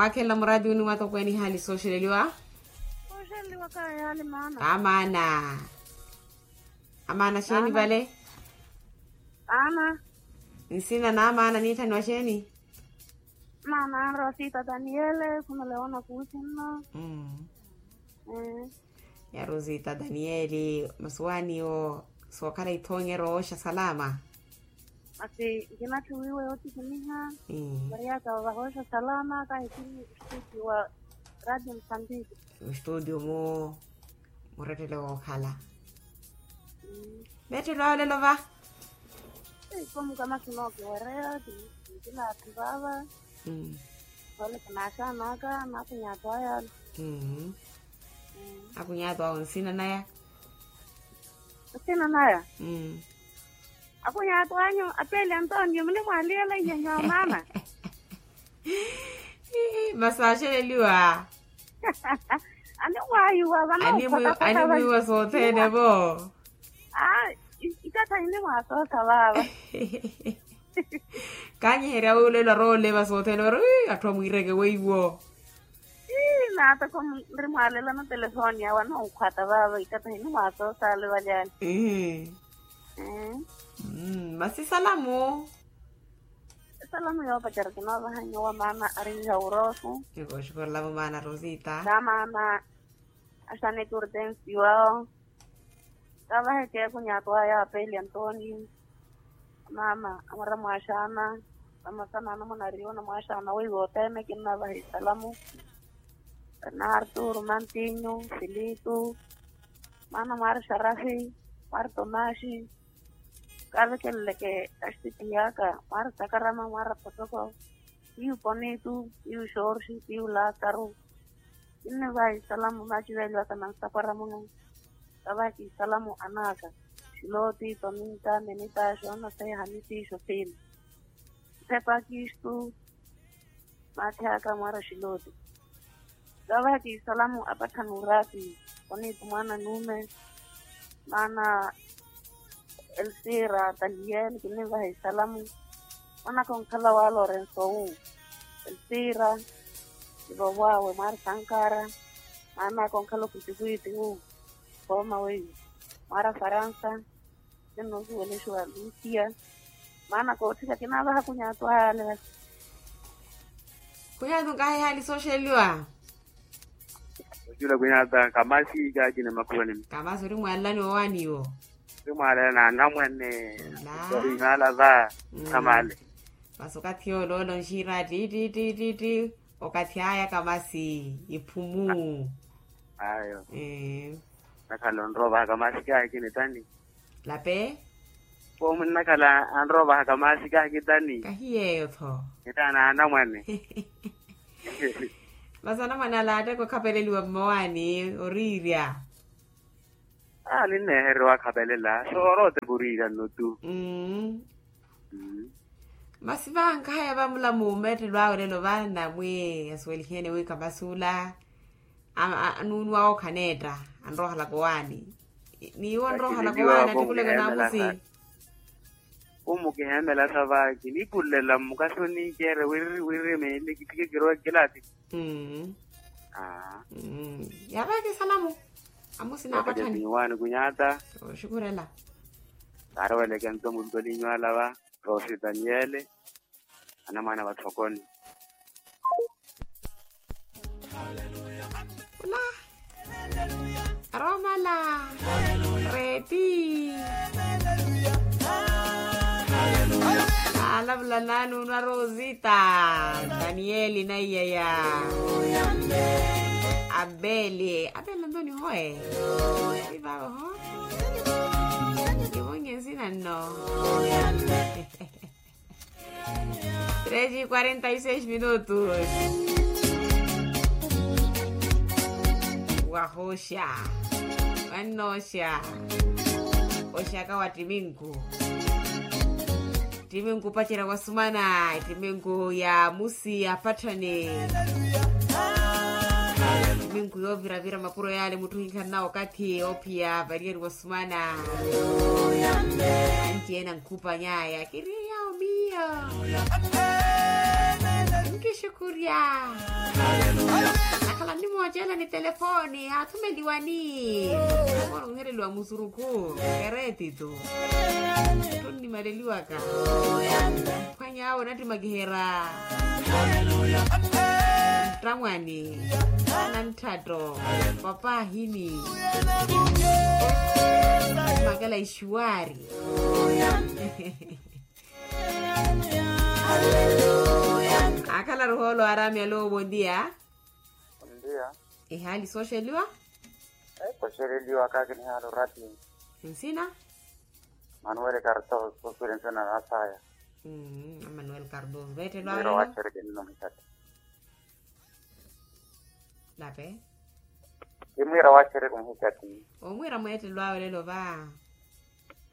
wakela muradi uni wato kweni hali socialiliwa Socialiliwa kaya hali maana. Amana sheni bale? Ana. Nsina na amana nita ni sheni? Mana Rosita Daniele kuna leona kusina. Ya Rosita Danieli maswani o sokala itongero osha salama. Ati kinachuiwe yote kiniha. Maria kawahosha salama kahitini studio wa Radio Msambiki. Studio mo muretele wakala. Bete lole lova? Como kama kinoke warea kina atibaba. Wale kanasha naga na kunyatwa ya. Akunyatwa onsina naya? Sina naya? Akunyatwa nyo apeli Antonio mle mwalela nyo mama. Masashe liwa. Ani wayu wa bana. Ani mwiwa sote nebo. Ikata ini masosa baba. Kanye hera ule la role basote no atwa mwirege weiwo. Na ata ko rimale la telefoni ya wana ukhata baba ikata ini masosa le bajani. Masi salamu. Salamu yo pacar kino bahanyo wa mama arinja urosu. Yuko shukor la mama Rosita. Da mama asane kurden siwa. Kaba ke kunyatwa ya apeli Antoni. Mama amara mwashana mama sana na mnario na mwashana wewe wote mekina bahi salamu. Na Arturo Mantinho, Filito, Mana Mar Sharafi, Mar Tomashi, cada que le que astitiaka, Mar Sakarama, Mar Potoko, Iu Ponitu, Iu Shorshi, Iu Lataru. Inne vai salamu machi velwa tanan saparamungan. Tabaki salamu anaka. Shiloti, Tominta, Menita, Shona, Say Haniti, Shofin. Sepaki istu, Matiaka Mara Shiloti. Gawati salamu apatan urati koni tumana nume mana Elcira Daniel kini vai salamu mana kon kala wa Lorenzo Elcira ibawa we Mar Sankara mana kon kala kutibuiti koma we Mara Faransa neno wele shwa Lucia mana ko tika kinaba hakunyatwa ale kunyatu kai hali socialiliwa Jula kunyata kamasi gaji na makulani. Kamasi uri mwalani wawani yo. Uri mwalani na mwene. Uri ngala za kamale. Masukati yo lolo nshira di. Okati haya kamasi ipumu. Ayo. Nakala nroba kamasi gaji ni tani. Lape? Po nakala nroba kamasi gaji tani. Kahiye yo to. Itana na mwene. Masana manalate ko kapeleliwa mwani oriria. Nine herwa kapelela. Soro te burira nutu. Masivanga haya bamula mumete lwawe lelo bana mwe aswelihene we kabasula. Anunu wao kaneta. Anroha la kwani. Ni wanroha la kwani atikule na musi. Kihemela sabaki ni kulela mukasoni kere wiri me ni kitike kiro kelati. Yabaki salamu. Amusi na patani. Ni wani kunyata. Shukurela. Arwele kanto mutoli nyala wa Rosi Daniele. Ana mana watokoni. Ula. Romala. Reti. Alabla nanu na Rosita Danieli na yaya Abeli ndoni hoe Viva ho Kibonye sina no 3:46 minutos Wahosha Wanosha Oshaka watimingu Timengu pachira kwa sumana, timengu ya musi ya patane. Timengu yo vira mapuro yale mutu hinkana wakati opia varieri kwa sumana. Antiena nkupa nyaya, kiri yao mia. Nkishuku. kuria akala ni mochela ni telefoni hatumeliwa ni mbona ungereliwa musuruku kereti tu tuni maleliwa ka kwanya hao nati magihera tramwani nantado papa hini magala ishwari akala roholo arami alo bondia Ndia. hali socialiwa Socialiwa kake ni halo rati. ensina Manuel Cartos conference na asaya. Manuel Cardoso vete Miro lo wachere ke no misate. lape Miro wachere ko misate. o mwira mwete lo lelo va